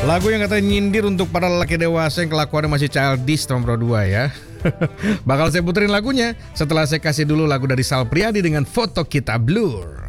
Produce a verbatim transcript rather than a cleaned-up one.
Lagu yang katanya nyindir untuk para lelaki dewasa yang kelakuannya masih childish nomor dua ya. Bakal saya puterin lagunya setelah saya kasih dulu lagu dari Sal Priadi dengan Foto Kita Blur.